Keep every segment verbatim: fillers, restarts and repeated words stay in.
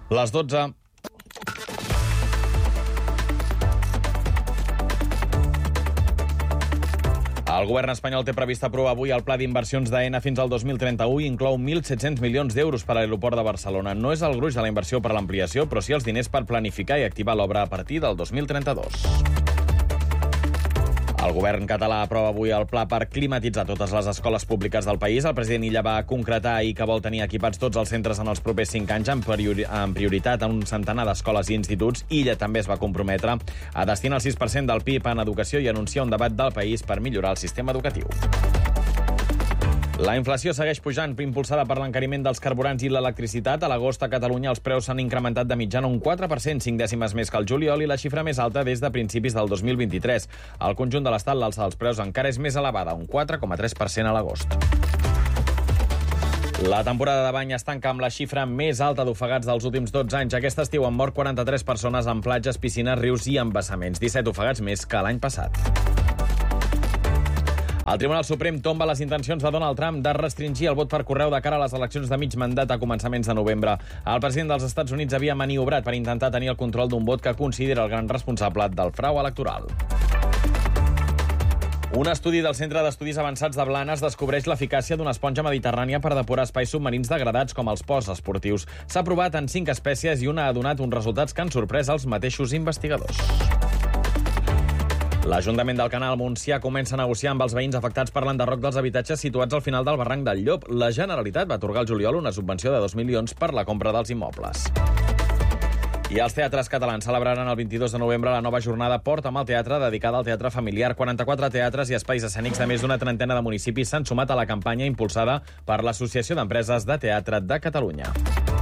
Les dotze. El govern espanyol té previst aprovar avui el pla d'inversions d'Aena fins al dos mil trenta-u i inclou mil set-cents milions d'euros per a l'aeroport de Barcelona. No és el gruix de la inversió per l'ampliació, però sí els diners per planificar i activar l'obra a partir del dos mil trenta-dos. El govern català aprova avui el pla per climatitzar totes les escoles públiques del país. El president Illa va concretar ahir que vol tenir equipats tots els centres en els propers cinc anys, amb, priori amb prioritat en un centenar d'escoles i instituts. Illa també es va comprometre a destinar el sis per cent del P I B en educació i anunciar un debat del país per millorar el sistema educatiu. La inflació segueix pujant, impulsada per l'encariment dels carburants i l'electricitat. A l'agost a Catalunya els preus s'han incrementat de mitjana un quatre per cent, cinc dècimes més que el juliol, i la xifra més alta des de principis del dos mil vint-i-tres. Al conjunt de l'Estat l'alça dels preus encara és més elevada, un quatre coma tres per cent a l'agost. La temporada de bany es tanca amb la xifra més alta d'ofegats dels últims dotze anys. Aquest estiu han mort quaranta-tres persones en platges, piscines, rius i embassaments, disset ofegats més que l'any passat. El Tribunal Suprem tomba les intencions de Donald Trump de restringir el vot per correu de cara a les eleccions de mig mandat a començaments de novembre. El president dels Estats Units havia maniobrat per intentar tenir el control d'un vot que considera el gran responsable del frau electoral. Un estudi del Centre d'Estudis Avançats de Blanes descobreix l'eficàcia d'una esponja mediterrània per depurar espais submarins degradats com els ports esportius. S'ha provat en cinc espècies i una ha donat uns resultats que han sorprès els mateixos investigadors. L'Ajuntament del Canal Montsià comença a negociar amb els veïns afectats per l'enderroc dels habitatges situats al final del barranc del Llop. La Generalitat va atorgar al juliol una subvenció de dos milions per la compra dels immobles. I els teatres catalans celebraran el vint-i-dos de novembre la nova jornada Port amb el teatre, dedicada al teatre familiar. quaranta-quatre teatres i espais escènics de més d'una trentena de municipis s'han sumat a la campanya impulsada per l'Associació d'Empreses de Teatre de Catalunya.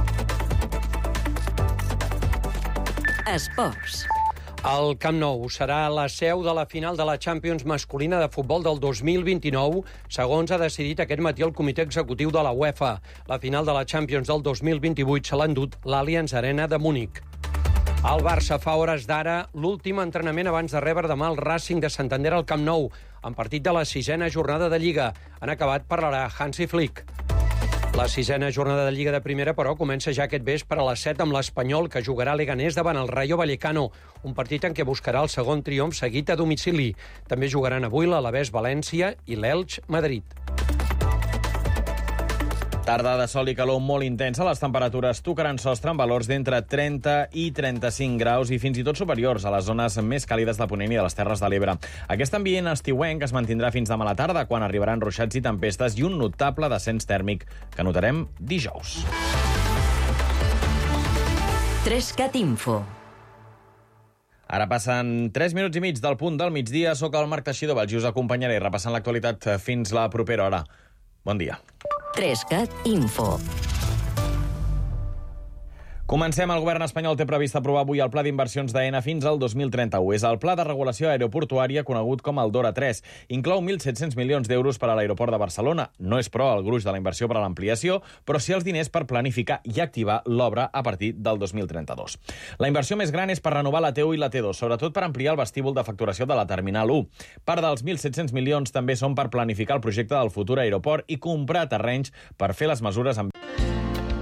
Esports. El Camp Nou serà la seu de la final de la Champions masculina de futbol del dos mil vint-i-nou, segons ha decidit aquest matí el comitè executiu de la UEFA. La final de la Champions del dos mil vint-i-vuit se l'ha endut l'Allianz Arena de Múnich. El Barça fa hores d'ara l'últim entrenament abans de rebre demà el Racing de Santander al Camp Nou, en partit de la sisena jornada de Lliga. En acabat parlarà Hansi Flick. La sisena jornada de Lliga de Primera, però, comença ja aquest vespre a les set amb l'Espanyol, que jugarà a Leganés davant el Rayo Vallecano, un partit en què buscarà el segon triomf seguit a domicili. També jugaran avui l'Alavés València i l'Elx Madrid. Tarda de sol i calor molt intensa. Les temperatures tocaran sostre amb valors d'entre trenta i trenta-cinc graus i fins i tot superiors a les zones més càlides de Ponent i de les Terres de l'Ebre. Aquest ambient estiuenc es mantindrà fins demà a la tarda, quan arribaran ruixats i tempestes i un notable descens tèrmic que notarem dijous. Trescat Info. Ara passen tres minuts i mig del punt del migdia. Soc el Marc Teixidor, us acompanyaré repassant l'actualitat fins la propera hora. Bon dia. Trescat Info. Comencem. El govern espanyol té previst aprovar avui el pla d'inversions d'Aena fins al dos mil trenta-u. És el pla de regulació aeroportuària conegut com el DORA tres. Inclou mil set-cents milions d'euros per a l'aeroport de Barcelona. No és, però, el gruix de la inversió per a l'ampliació, però sí els diners per planificar i activar l'obra a partir del dos mil trenta-dos. La inversió més gran és per renovar la T u i la T dos, sobretot per ampliar el vestíbul de facturació de la Terminal u. Part dels mil set-cents milions també són per planificar el projecte del futur aeroport i comprar terrenys per fer les mesures amb...